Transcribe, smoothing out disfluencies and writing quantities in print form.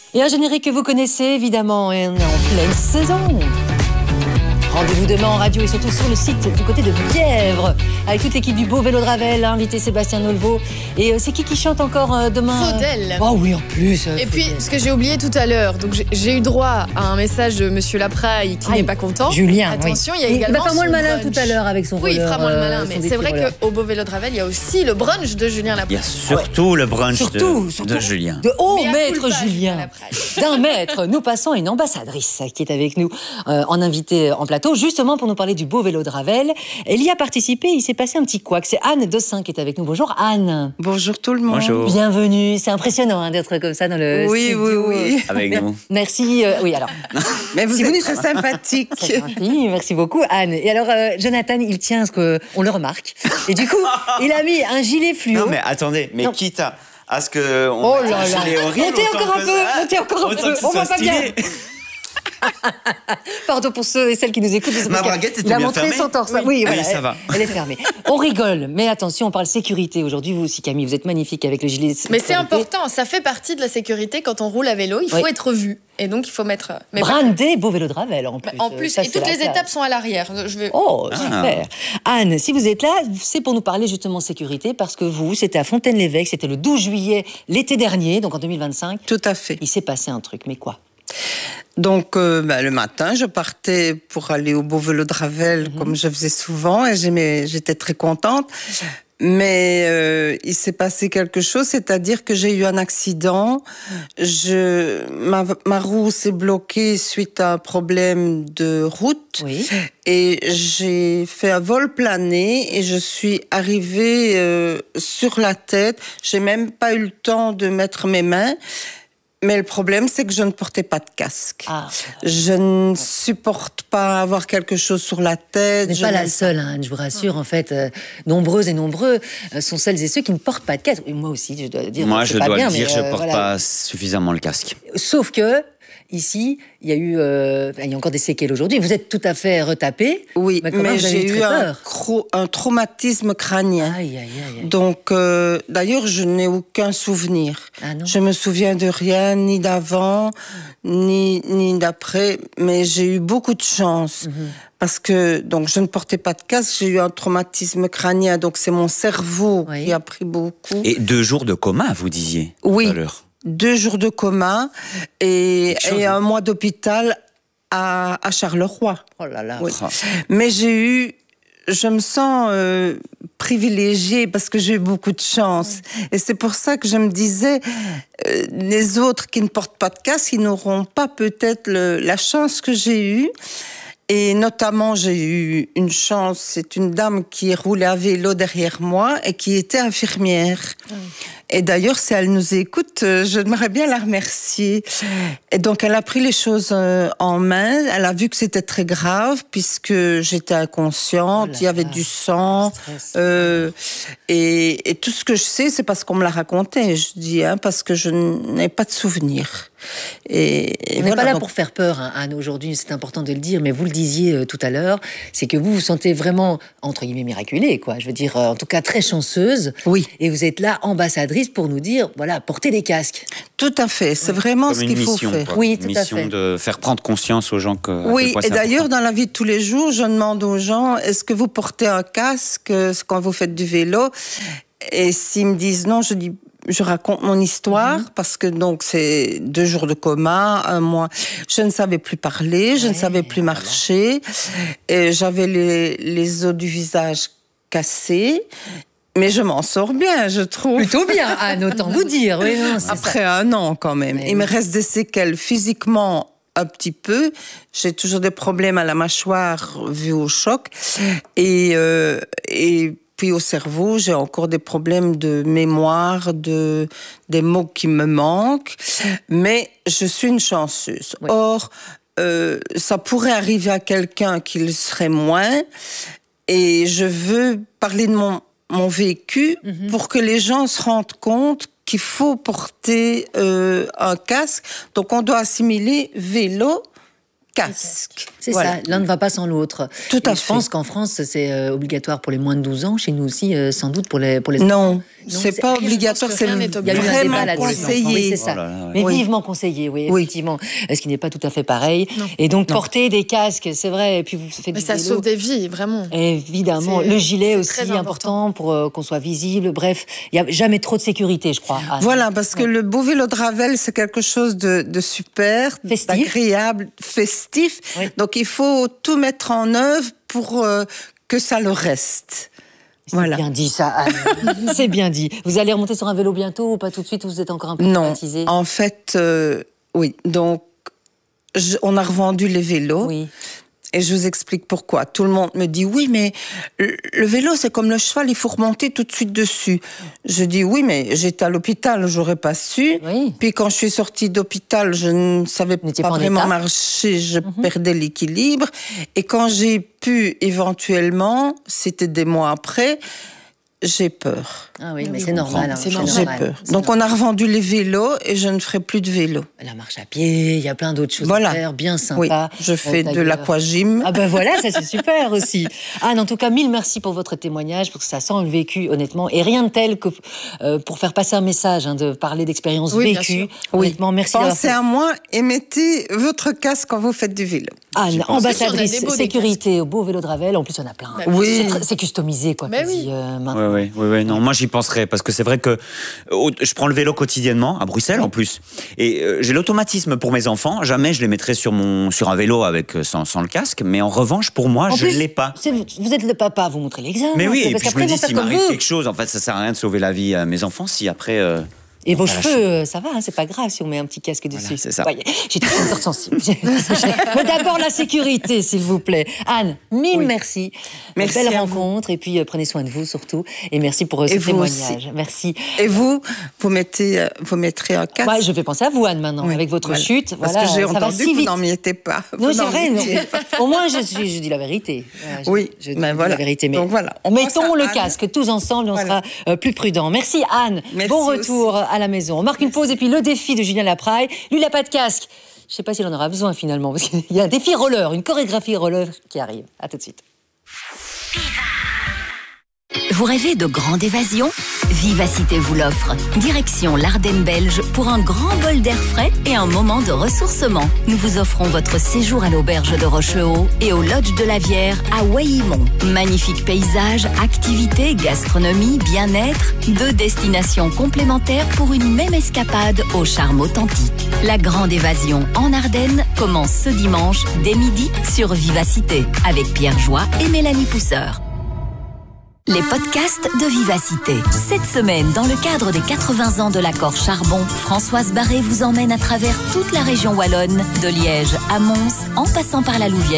Et un générique que vous connaissez évidemment, et on est en pleine saison. Rendez-vous demain en radio et surtout sur le site du côté de Bièvre avec toute l'équipe du Beau Vélo de Ravel, invité Sébastien Nolvo. Et c'est qui chante encore demain? Faudel. Oh oui, en plus. Et puis, ce que j'ai oublié tout à l'heure, donc j'ai eu droit à un message de Monsieur Lapraille qui n'est pas content. Julien, attention, oui. il y a également. Il va faire moins le malin brunch. tout à l'heure avec son Oui, il fera moins le malin, mais c'est vrai qu'au Beau Vélo de Ravel, il y a aussi le brunch de Julien Lapraille. Il y a surtout le brunch surtout, de Julien. De haut Mais à maître coup de Julien. D'un maître, nous passons à une ambassadrice qui est avec nous en invité en plateau, justement pour nous parler du Beau Vélo de Ravel. Elle y a participé, il s'est passé un petit couac. C'est Anne Dossin qui est avec nous. Bonjour Anne. Bonjour tout le monde. Bonjour. Bienvenue. C'est impressionnant d'être comme ça dans le studio. Oui. Avec nous. Merci. Oui, alors. Mais vous êtes très sympathique. C'est gentil, merci beaucoup Anne. Et alors Jonathan, il tient ce qu'on le remarque. Et du coup, il a mis un gilet fluo. Non mais attendez, mais Non. quitte à ce que on Oh mette là un là. gilet horrible, Montez autant encore un que peu, ça- montez encore un autant peu. que ce On voit soit pas bien. stylé. Pardon pour ceux et celles qui nous écoutent. c'est Ma parce braguette qu'il était a bien montré fermée. son torse. Oui. Oui, Ah voilà, oui, ça va. Elle est fermée. On rigole, mais attention, on parle sécurité aujourd'hui. Vous aussi, Camille, vous êtes magnifique avec le gilet. Mais c'est sécurité. important, ça fait partie de la sécurité quand on roule à vélo. Il faut Oui. être vu. Et donc, il faut mettre. Mais Brandé Beau Vélo de Ravel en plus. en plus, Ça, et c'est toutes la les classe. étapes sont à l'arrière. Je vais. Oh, super. Anne, si vous êtes là, c'est pour nous parler justement sécurité, parce que vous, c'était à Fontaine-l'Évêque, c'était le 12 juillet l'été dernier, donc en 2025. Tout à fait. Il s'est passé un truc, mais quoi? Donc, le matin, je partais pour aller au Beau Vélo de Ravel, comme je faisais souvent, et j'étais très contente. Mais il s'est passé quelque chose, c'est-à-dire que j'ai eu un accident. Ma roue s'est bloquée suite à un problème de route. Oui. Et j'ai fait un vol plané et je suis arrivée sur la tête. J'ai même pas eu le temps de mettre mes mains. Mais le problème, c'est que je ne portais pas de casque. Ah. Je ne supporte pas avoir quelque chose sur la tête. Vous n'êtes pas la seule, hein, je vous rassure. En fait, nombreuses et nombreux sont celles et ceux qui ne portent pas de casque. Et moi aussi, je dois dire. Moi, c'est je pas dois bien, le dire, mais, je porte voilà. pas suffisamment le casque. Sauf que, ici, il y a eu, il y a encore des séquelles aujourd'hui. Vous êtes tout à fait retapé. Oui, mais, quand même, mais vous avez j'ai eu très peur. un traumatisme crânien. Aïe, aïe, aïe. Donc, d'ailleurs, je n'ai aucun souvenir. Ah non. Je me souviens de rien, ni d'avant, ni d'après, mais j'ai eu beaucoup de chance. Parce que, donc, je ne portais pas de casque, j'ai eu un traumatisme crânien, donc c'est mon cerveau Oui. qui a pris beaucoup. Et 2 jours de coma, vous disiez Oui. tout à l'heure. 2 jours de coma et chose. 1 mois d'hôpital à Charleroi. Oh là là. Oui. Mais je me sens privilégiée parce que j'ai eu beaucoup de chance. Et c'est pour ça que je me disais, les autres qui ne portent pas de casque, ils n'auront pas peut-être la chance que j'ai eue. Et notamment, j'ai eu une chance, c'est une dame qui roulait à vélo derrière moi et qui était infirmière. Et d'ailleurs, si elle nous écoute, j'aimerais bien la remercier. Et donc, elle a pris les choses en main. Elle a vu que c'était très grave puisque j'étais inconsciente, il y avait du sang. Et tout ce que je sais, c'est parce qu'on me l'a raconté, je dis, parce que je n'ai pas de souvenir. On n'est pas là pour faire peur, hein, Anne, aujourd'hui, c'est important de le dire, mais vous le disiez tout à l'heure, c'est que vous vous sentez vraiment, entre guillemets, miraculée, quoi. Je veux dire, en tout cas, très chanceuse. Oui. Et vous êtes là, ambassadrice, pour nous dire, voilà, portez des casques. Tout à fait, c'est vraiment Comme ce une qu'il faut mission, faire. quoi. Oui, Une tout à mission fait. de faire prendre conscience aux gens que. à quel Oui, point et c'est d'ailleurs, important. dans la vie de tous les jours, je demande aux gens, est-ce que vous portez un casque quand vous faites du vélo? Et s'ils me disent non, je raconte mon histoire, parce que donc c'est 2 jours de coma, 1 mois. Je ne savais plus parler, je ne savais plus marcher, et j'avais les os du visage cassés. Mais je m'en sors bien, je trouve. Plutôt bien, Anne, autant vous dire. Oui, non, c'est Après 1 an, quand même. Mais Il me oui. reste des séquelles physiquement un petit peu. J'ai toujours des problèmes à la mâchoire vu au choc. Et puis au cerveau, j'ai encore des problèmes de mémoire, des mots qui me manquent. Mais je suis une chanceuse. Oui. Or, ça pourrait arriver à quelqu'un qui le serait moins. Et je veux parler de mon vécu pour que les gens se rendent compte qu'il faut porter un casque. Donc, on doit assimiler vélo, casque. C'est ça, l'un ne va pas sans l'autre. Tout à Je fait. pense qu'en France, c'est obligatoire pour les moins de 12 ans. Chez nous aussi, sans doute pour les Non, c'est c'est pas obligatoire, c'est rien n'est Il y a eu un vraiment débat là-dessus. conseillé. Oui, c'est ça. Oh là là, ouais. Mais Oui. vivement conseillé, oui, Oui. effectivement. Ce qui n'est pas tout à fait pareil. Non. Et donc, porter des casques, c'est vrai, et puis vous faites Mais du ça vélo. sauve des vies, vraiment. Évidemment. C'est- Le gilet c'est aussi, très important pour qu'on soit visible. Bref, il n'y a jamais trop de sécurité, je crois. Anne. Voilà, parce que le beau vélo de Ravel, c'est quelque chose de super, Festif. d'agréable, festif. Oui. Donc il faut tout mettre en œuvre pour que ça le reste. C'est Voilà. bien dit, ça, Anne. C'est bien dit. Vous allez remonter sur un vélo bientôt ou pas tout de suite, ou vous êtes encore un peu Non, traumatisé? en fait, oui. Donc on a revendu les vélos. Oui. Et je vous explique pourquoi. Tout le monde me dit, oui, mais le vélo, c'est comme le cheval, il faut remonter tout de suite dessus. Je dis, oui, mais j'étais à l'hôpital, j'aurais pas su. Oui. Puis quand je suis sortie d'hôpital, je ne savais Vous n'étiez pas pas en vraiment état. marcher, je perdais l'équilibre. Et quand j'ai pu, éventuellement, c'était des mois après, j'ai peur. Ah oui, mais oui, c'est on normal. comprend. hein, C'est c'est normal. J'ai normal. peur. C'est Donc on a revendu les vélos et je ne ferai plus de vélo. La marche à pied, il y a plein d'autres choses Voilà. à faire, bien Oui, sympa. je fais de d'ailleurs. l'aquagym. Ah ben voilà, ça c'est super aussi. Anne, en tout cas, mille merci pour votre témoignage, parce que ça sent le vécu, honnêtement. Et rien de tel que pour faire passer un message, de parler d'expériences Oui, bien vécues. sûr. Honnêtement, merci d'avoir Pensez fait. à moi et mettez votre casque quand vous faites du vélo. Anne, On a ambassadrice des beaux, des sécurité au beau vélo de Ravel. En plus, il y en a plein. Bah, oui. C'est customisé, quoi. Mais quasi, oui. maintenant. Oui, non, moi j'y penserais parce que c'est vrai que je prends le vélo quotidiennement à Bruxelles en plus et j'ai l'automatisme pour mes enfants. Jamais je les mettrais sur un vélo avec sans le casque, mais en revanche pour moi En je plus, l'ai pas. Vous êtes le papa, vous montrez l'exemple. Mais oui, et parce puis je me qu'après, dis ils vont faire s'il comme m'arrive vous. quelque chose, en fait ça sert à rien de sauver la vie à mes enfants si après. Et vos Voilà, cheveux, ça va, c'est pas grave si on met un petit casque dessus. Voilà, c'est ça. Voyez, j'ai toujours une corde sensible. Mais d'abord la sécurité, s'il vous plaît. Anne, mille merci. Merci Belle à vous. rencontre, et puis prenez soin de vous surtout. Et merci pour ce Et vous témoignage. aussi. Merci. Et vous mettrez un casque. Ouais, je vais penser à vous, Anne, maintenant, Oui, avec votre voilà. chute. Parce Voilà, que j'ai ça va entendu si que vous vite. n'en mettez pas. Non, Vous c'est n'en vrai. Non. mettiez pas. Au moins, je dis la vérité. Voilà, Oui, je dis ben voilà. la vérité. Mais Donc voilà, on pense mettons à le Anne. casque tous ensemble, et on Voilà. sera plus prudents. Merci, Anne. Merci bon retour à la maison. On marque une pause, et puis le défi de Julien Lapraille. Lui, il n'a pas de casque. Je ne sais pas s'il en aura besoin finalement, parce qu'il y a un défi roller, une chorégraphie roller qui arrive. À tout de suite. Vous rêvez de grande évasion ? Vivacité vous l'offre. Direction l'Ardenne belge pour un grand bol d'air frais et un moment de ressourcement. Nous vous offrons votre séjour à l'auberge de Rochehaut et au lodge de la Vière à Waillimont. Magnifiques paysages, activités, gastronomie, bien-être, 2 destinations complémentaires pour une même escapade au charme authentique. La grande évasion en Ardennes commence ce dimanche dès midi sur Vivacité avec Pierre Joie et Mélanie Pousseur. Les podcasts de Vivacité. Cette semaine, dans le cadre des 80 ans de l'accord Charbon, Françoise Barré vous emmène à travers toute la région wallonne, de Liège à Mons, en passant par la Louvière.